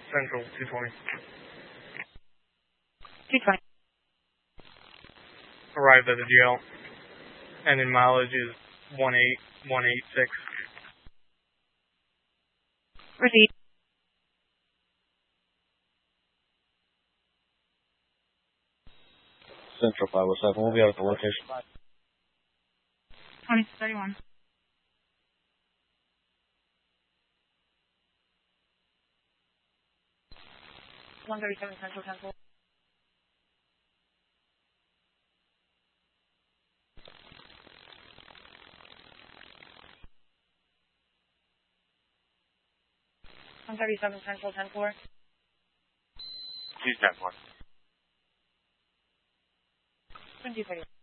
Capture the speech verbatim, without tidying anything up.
Central, two twenty. two twenty. Arrived at the jail. And in mileage is one eight one eight six. Received. Central five oh seven. We'll be out at the location. twenty thirty-one. one thirty-seven Central ten four. one thirty-seven Central ten four. two ten four. twenty thirty.